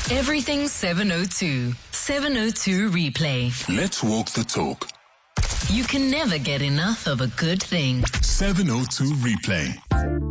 Everything 702. 702 Replay. Let's walk the talk. You can never get enough of a good thing. 702 Replay.